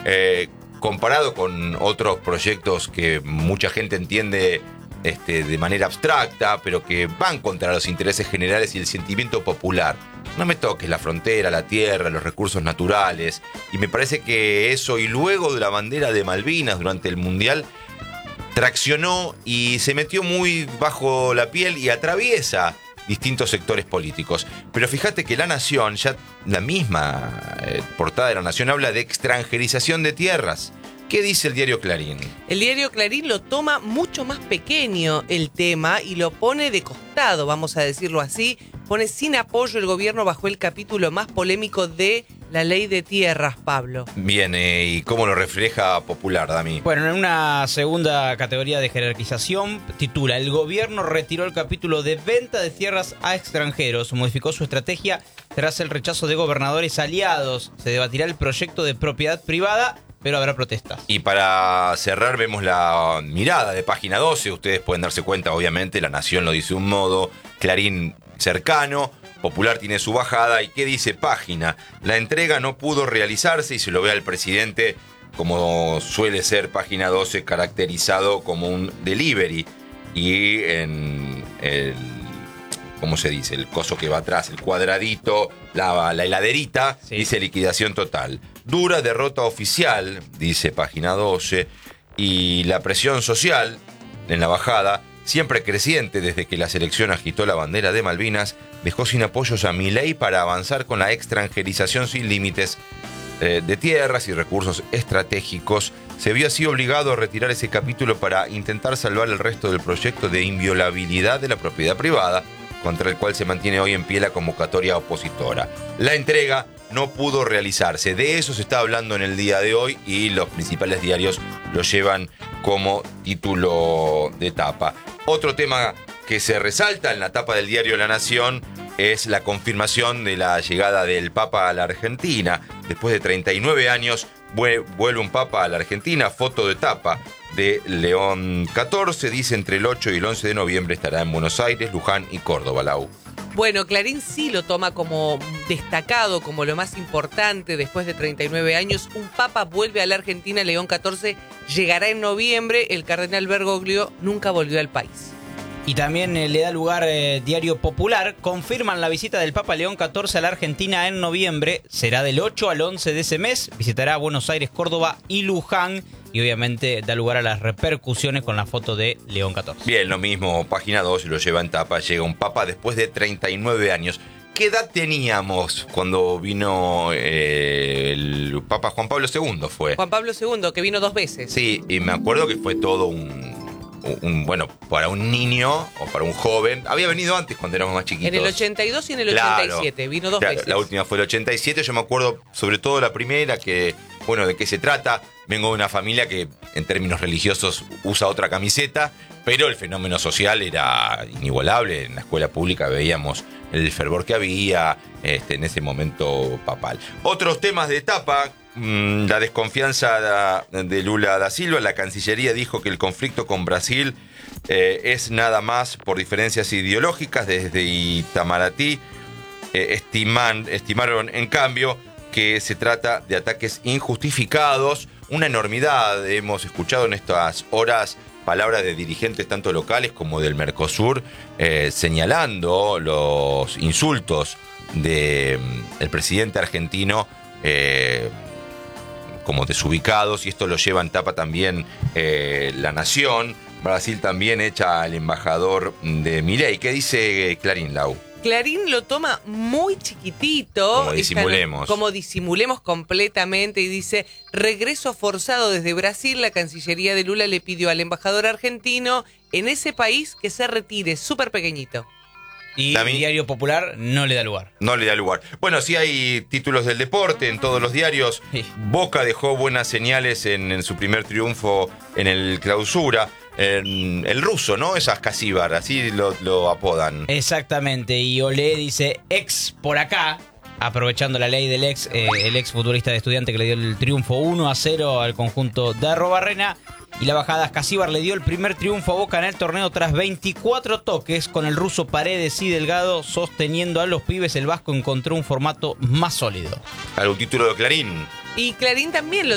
comparado con otros proyectos que mucha gente entiende de manera abstracta, pero que van contra los intereses generales y el sentimiento popular. No me toques la frontera, la tierra, los recursos naturales. Y me parece que eso, y luego de la bandera de Malvinas durante el Mundial, traccionó y se metió muy bajo la piel y atraviesa distintos sectores políticos. Pero fíjate que La Nación, ya la misma portada de La Nación, habla de extranjerización de tierras. ¿Qué dice el diario Clarín? El diario Clarín lo toma mucho más pequeño el tema y lo pone de costado, vamos a decirlo así. Pone sin apoyo el gobierno bajo el capítulo más polémico de la ley de tierras, Pablo. Bien, ¿y cómo lo refleja Popular, Dami? Bueno, en una segunda categoría de jerarquización, titula: el gobierno retiró el capítulo de venta de tierras a extranjeros, modificó su estrategia tras el rechazo de gobernadores aliados. Se debatirá el proyecto de propiedad privada, pero habrá protestas. Y para cerrar vemos la mirada de Página 12. Ustedes pueden darse cuenta, obviamente, La Nación lo dice de un modo, Clarín cercano, Popular tiene su bajada. ¿Y qué dice Página? La entrega no pudo realizarse y se lo ve al presidente, como suele ser Página 12, caracterizado como un delivery. Y en el, ¿cómo se dice? El coso que va atrás, el cuadradito, la heladerita, sí, dice liquidación total. Dura derrota oficial, dice Página 12, y la presión social en la bajada, siempre creciente desde que la selección agitó la bandera de Malvinas, dejó sin apoyos a Milei para avanzar con la extranjerización sin límites de tierras y recursos estratégicos. Se vio así obligado a retirar ese capítulo para intentar salvar el resto del proyecto de inviolabilidad de la propiedad privada, contra el cual se mantiene hoy en pie la convocatoria opositora. La entrega no pudo realizarse. De eso se está hablando en el día de hoy y los principales diarios lo llevan como título de tapa. Otro tema que se resalta en la tapa del diario La Nación es la confirmación de la llegada del Papa a la Argentina. Después de 39 años vuelve un Papa a la Argentina. Foto de tapa de León XIV. Dice entre el 8 y el 11 de noviembre estará en Buenos Aires, Luján y Córdoba, Lau. Bueno, Clarín sí lo toma como destacado, como lo más importante. Después de 39 años, un papa vuelve a la Argentina. León XIV llegará en noviembre. El cardenal Bergoglio nunca volvió al país. Y también le da lugar Diario Popular. Confirman la visita del Papa León XIV a la Argentina en noviembre. Será del 8 al 11 de ese mes. Visitará Buenos Aires, Córdoba y Luján. Y obviamente da lugar a las repercusiones con la foto de León XIV. Bien, lo mismo, Página 2 lo lleva en tapa. Llega un Papa después de 39 años. ¿Qué edad teníamos cuando vino el Papa Juan Pablo II? Fue Juan Pablo II, que vino 2 veces. Sí, y me acuerdo que fue todo un bueno, para un niño o para un joven. Había venido antes cuando éramos más chiquitos. En el 82 y en el 87, vino 2 veces. La última fue el 87, yo me acuerdo sobre todo la primera, que, bueno, ¿de qué se trata? Vengo de una familia que en términos religiosos usa otra camiseta, pero el fenómeno social era inigualable. En la escuela pública veíamos el fervor que había en ese momento papal. Otros temas de etapa. La desconfianza de Lula da Silva. La Cancillería dijo que el conflicto con Brasil es nada más por diferencias ideológicas. Desde Itamaraty estimaron en cambio que se trata de ataques injustificados. Una enormidad. Hemos escuchado en estas horas palabras de dirigentes tanto locales como del Mercosur señalando los insultos del presidente argentino como desubicados, y esto lo lleva en tapa también La Nación. Brasil también echa al embajador de Milei. ¿Qué dice Clarín, Lau? Clarín lo toma muy chiquitito. Como disimulemos. Como disimulemos completamente, y dice: regreso forzado desde Brasil. La Cancillería de Lula le pidió al embajador argentino en ese país que se retire, súper pequeñito. Y el Diario Popular no le da lugar. No le da lugar. Bueno, sí hay títulos del deporte en todos los diarios. Sí. Boca dejó buenas señales en su primer triunfo en el Clausura. El ruso, ¿no? Es Ascasíbar, así lo apodan. Exactamente. Y Olé dice ex por acá, aprovechando la ley del ex, el ex futbolista de Estudiante que le dio el triunfo 1-0 al conjunto de Arrobarrena. Y la bajada Ascasíbar le dio el primer triunfo a Boca en el torneo tras 24 toques, con el ruso Paredes y Delgado sosteniendo a los pibes. El vasco encontró un formato más sólido. ¿Algún título de Clarín? Y Clarín también lo